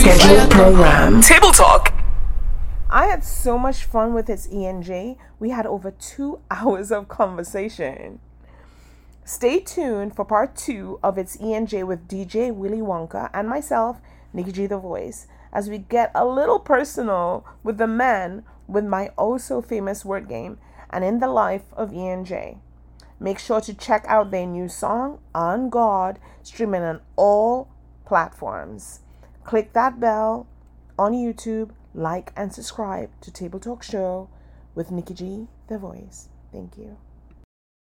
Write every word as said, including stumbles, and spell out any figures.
scheduled program. Table Talk. I had so much fun with its E N J. We had over two hours of conversation. Stay tuned for part two of its E N J with D J Willy Wonka and myself, Nikki G the Voice, as we get a little personal with the man with my oh so famous word game and in the life of E N J. Make sure to check out their new song, On God, streaming on all platforms. Click that bell on YouTube, like and subscribe to Table Talk Show with Nikki G the Voice. Thank you.